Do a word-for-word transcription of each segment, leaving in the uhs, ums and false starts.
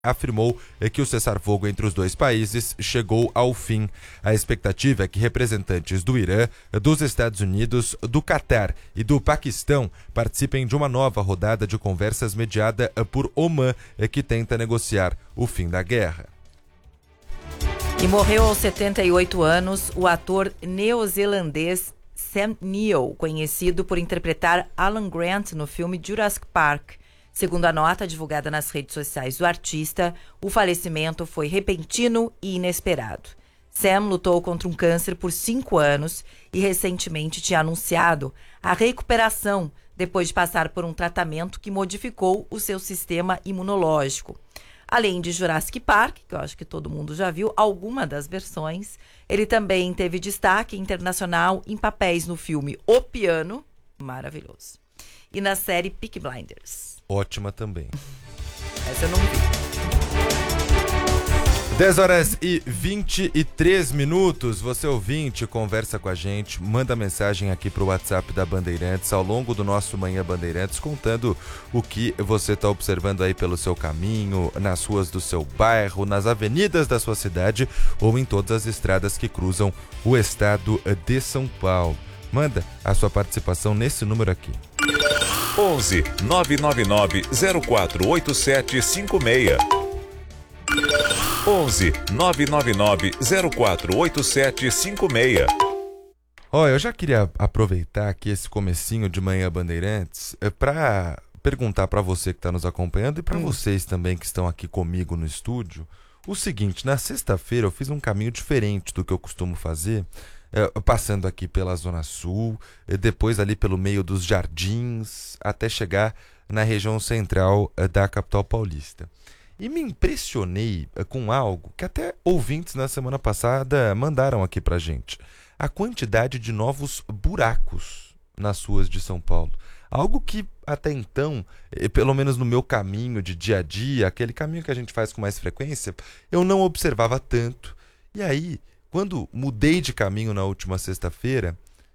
afirmou que o cessar-fogo entre os dois países chegou ao fim. A expectativa é que representantes do Irã, dos Estados Unidos, do Catar e do Paquistão participem de uma nova rodada de conversas mediada por Omã, que tenta negociar o fim da guerra. E morreu aos setenta e oito anos o ator neozelandês Sam Neill, conhecido por interpretar Alan Grant no filme Jurassic Park. Segundo a nota divulgada nas redes sociais do artista, o falecimento foi repentino e inesperado. Sam lutou contra um câncer por cinco anos e recentemente tinha anunciado a recuperação depois de passar por um tratamento que modificou o seu sistema imunológico. Além de Jurassic Park, que eu acho que todo mundo já viu, alguma das versões, ele também teve destaque internacional em papéis no filme O Piano, maravilhoso, e na série Peaky Blinders. Ótima também. Essa eu não vi. dez horas e vinte e três minutos. Você ouvinte, conversa com a gente, manda mensagem aqui pro WhatsApp da Bandeirantes ao longo do nosso Manhã Bandeirantes, contando o que você está observando aí pelo seu caminho, nas ruas do seu bairro, nas avenidas da sua cidade ou em todas as estradas que cruzam o estado de São Paulo. Manda a sua participação nesse número aqui. onze nove nove nove zero quatro oito sete cinco seis. onze nove nove nove zero quatro oito sete cinco seis. Ó, eu já queria aproveitar aqui esse comecinho de Manhã Bandeirantes é, para perguntar para você que está nos acompanhando e para hum. vocês também que estão aqui comigo no estúdio o seguinte: na sexta-feira eu fiz um caminho diferente do que eu costumo fazer. Uh, passando aqui pela Zona Sul, uh, depois ali pelo meio dos Jardins, até chegar na região central uh, da capital paulista. E me impressionei uh, com algo que até ouvintes na semana passada mandaram aqui pra gente. A quantidade de novos buracos nas ruas de São Paulo. Algo que até então, eh, pelo menos no meu caminho de dia a dia, aquele caminho que a gente faz com mais frequência, eu não observava tanto. E aí, quando mudei de caminho na última sexta-feira,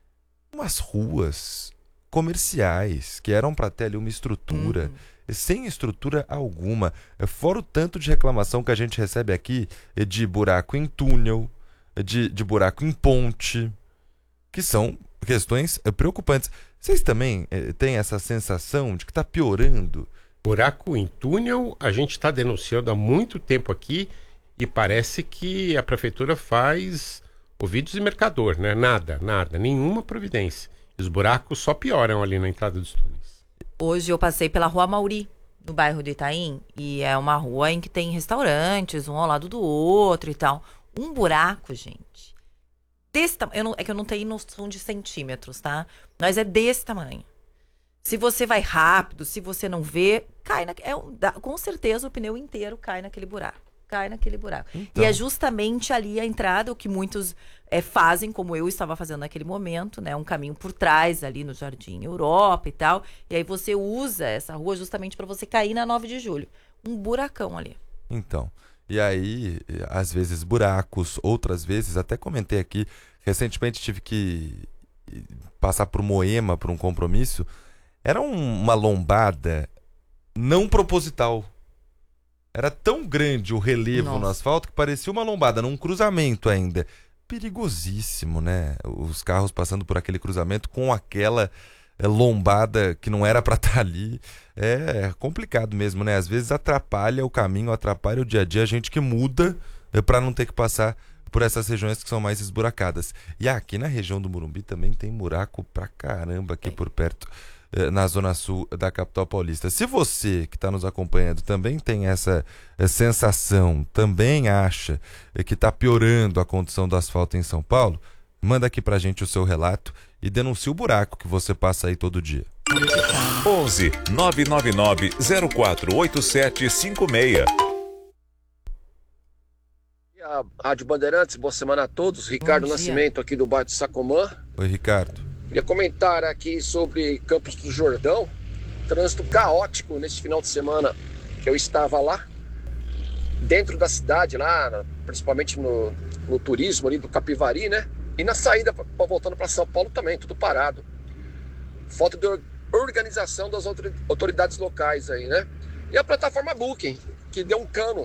umas ruas comerciais que eram para ter ali uma estrutura, uhum. sem estrutura alguma, fora o tanto de reclamação que a gente recebe aqui de buraco em túnel, de, de buraco em ponte, que são questões preocupantes. Vocês também eh, têm essa sensação de que está piorando? Buraco em túnel a gente está denunciando há muito tempo aqui. E parece que a prefeitura faz ouvidos de mercador, né? Nada, nada, nenhuma providência. E os buracos só pioram ali na entrada dos túneis. Hoje eu passei pela Rua Mauri, no bairro de Itaim, e é uma rua em que tem restaurantes, um ao lado do outro e tal. Um buraco, gente. Desse tamanho. Eu não, é que eu não tenho noção de centímetros, tá? Mas é desse tamanho. Se você vai rápido, se você não vê, cai na, é, com certeza o pneu inteiro cai naquele buraco. cai naquele buraco. Então. E é justamente ali a entrada, o que muitos é, fazem, como eu estava fazendo naquele momento, né? Um caminho por trás ali no Jardim Europa e tal. E aí você usa essa rua justamente para você cair na nove de julho. Um buracão ali. Então, e aí, às vezes buracos, outras vezes, até comentei aqui, recentemente tive que passar por Moema, por um compromisso. Era um, uma lombada não proposital. Era tão grande o relevo Nossa. no asfalto que parecia uma lombada, num cruzamento ainda. Perigosíssimo, né? Os carros passando por aquele cruzamento com aquela é, lombada que não era para estar ali. É complicado mesmo, né? Às vezes atrapalha o caminho, atrapalha o dia a dia, a gente que muda é, para não ter que passar por essas regiões que são mais esburacadas. E aqui na região do Morumbi também tem buraco pra caramba aqui por perto, na Zona Sul da capital paulista. Se você que está nos acompanhando também tem essa sensação, também acha que está piorando a condição do asfalto em São Paulo, manda aqui pra gente o seu relato e denuncie o buraco que você passa aí todo dia. onze nove nove nove zero quatro oito sete cinco seis. A Rádio Bandeirantes, boa semana a todos. Ricardo Nascimento aqui do bairro de Sacomã. Oi, Ricardo. Queria comentar aqui sobre Campos do Jordão. Trânsito caótico nesse final de semana que eu estava lá. Dentro da cidade, lá, principalmente no, no turismo ali do Capivari, né? E na saída, pra, voltando para São Paulo também, tudo parado. Falta de organização das autoridades locais aí, né? E a plataforma Booking, que deu um cano